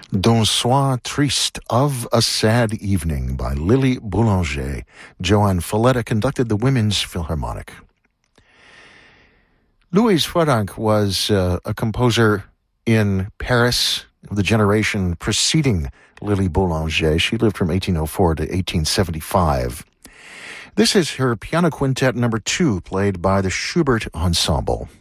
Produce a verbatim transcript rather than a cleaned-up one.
D'un soir triste, of a sad evening, by Lily Boulanger. Joan Falletta conducted the Women's Philharmonic. Louise Franck was uh, a composer in Paris of the generation preceding Lily Boulanger. She lived from eighteen oh four to eighteen seventy-five. This is her piano quintet number two, played by the Schubert Ensemble.